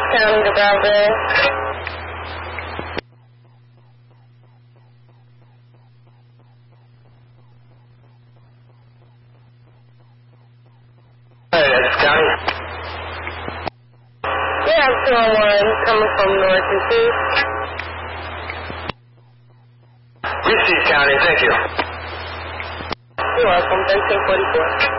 County to Brownsville. County? Yeah, I'm 201 coming from North and East. Receive County, thank you. You're welcome, 1344.